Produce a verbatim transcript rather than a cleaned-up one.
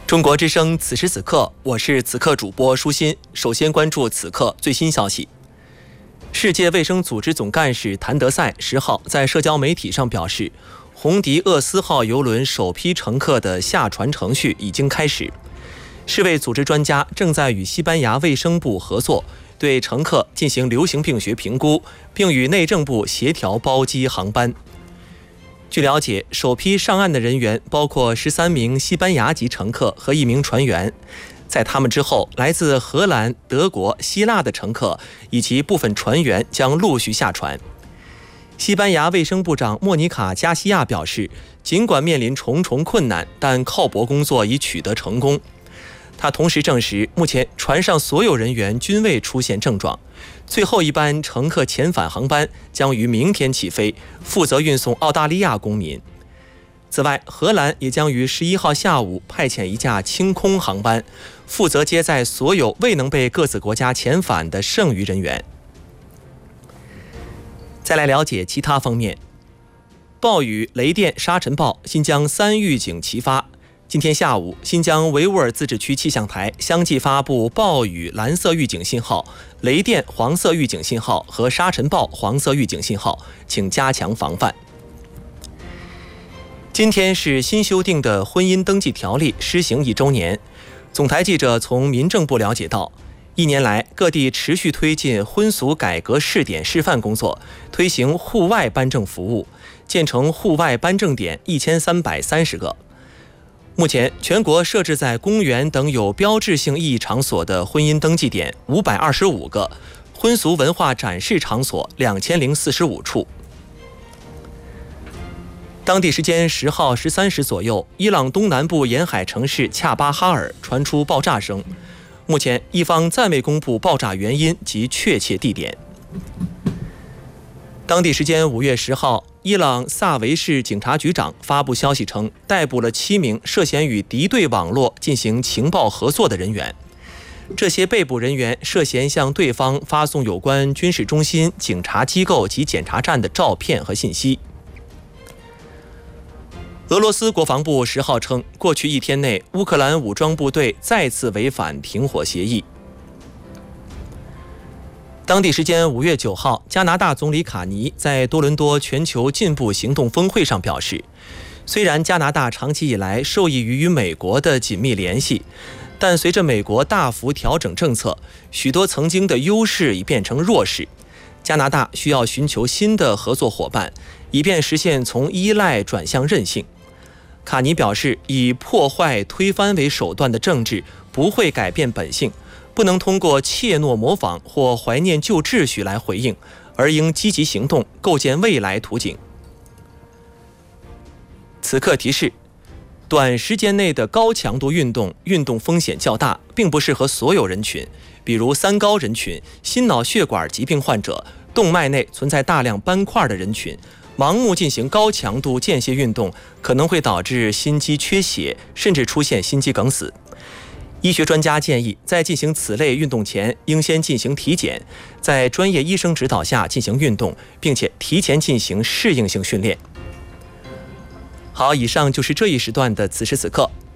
中国之声，此时此刻，我是此刻主播舒心。首先关注此刻最新消息。世界卫生组织总干事谭德赛十号在社交媒体上表示，红迪厄斯号邮轮首批乘客的下船程序已经开始。世卫组织专家正在与西班牙卫生部合作，对乘客进行流行病学评估，并与内政部协调包机航班。据了解，首批上岸的人员包括十三名西班牙籍乘客和一名船员。在他们之后，来自荷兰、德国、希腊的乘客以及部分船员将陆续下船。西班牙卫生部长莫妮卡·加西亚表示，尽管面临重重困难，但靠泊工作已取得成功。他同时证实，目前船上所有人员均未出现症状。最后一班乘客遣返航班将于明天起飞，负责运送澳大利亚公民。此外，荷兰也将于十一号下午派遣一架清空航班，负责接载所有未能被各自国家遣返的剩余人员。再来了解其他方面。暴雨、雷电、沙尘暴，新疆三预警齐发。今天下午，新疆维吾尔自治区气象台相继发布暴雨蓝色预警信号、雷电黄色预警信号和沙尘暴黄色预警信号，请加强防范。今天是新修订的婚姻登记条例施行一周年。总台记者从民政部了解到，一年来各地持续推进婚俗改革试点示范工作，推行户外颁证服务，建成户外颁证点一千三百三十个。目前，全国设置在公园等有标志性意义场所的婚姻登记点五百二十五个，婚俗文化展示场所两千零四十五处。当地时间十号十三时左右，伊朗东南部沿海城市恰巴哈尔传出爆炸声。目前，一方暂未公布爆炸原因及确切地点。当地时间五月十号，伊朗萨维市警察局长发布消息称，逮捕了七名涉嫌与敌对网络进行情报合作的人员。这些被捕人员涉嫌向对方发送有关军事中心、警察机构及检查站的照片和信息。俄罗斯国防部十号称，过去一天内，乌克兰武装部队再次违反停火协议。当地时间五月九号，加拿大总理卡尼在多伦多全球进步行动峰会上表示，虽然加拿大长期以来受益于与美国的紧密联系，但随着美国大幅调整政策，许多曾经的优势已变成弱势。加拿大需要寻求新的合作伙伴，以便实现从依赖转向韧性。卡尼表示，以破坏、推翻为手段的政治不会改变本性，不能通过怯懦模仿或怀念旧秩序来回应，而应积极行动，构建未来图景。此刻提示：短时间内的高强度运动，运动风险较大，并不适合所有人群，比如三高人群、心脑血管疾病患者、动脉内存在大量斑块的人群。盲目进行高强度间歇运动可能会导致心肌缺血，甚至出现心肌梗死。医学专家建议，在进行此类运动前，应先进行体检，在专业医生指导下进行运动，并且提前进行适应性训练。好，以上就是这一时段的此时此刻。